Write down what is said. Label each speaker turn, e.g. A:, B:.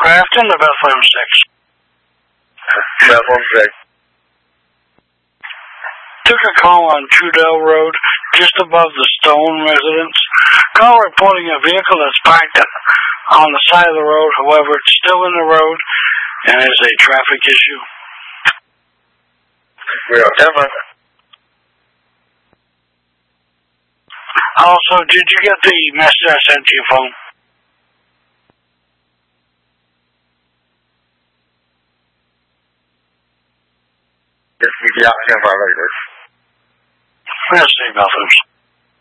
A: Grafton to Bethlehem 6.
B: Bethlehem 6.
A: Took a call on Trudell Road, just above the Stone residence. Call reporting a vehicle that's parked on the side of the road. However, it's still in the road and is a traffic issue.
B: We are 10 minutes.
A: Also, did you get the message I sent to your phone?
B: Yeah, I can later.
A: Let's see, Bethlehem.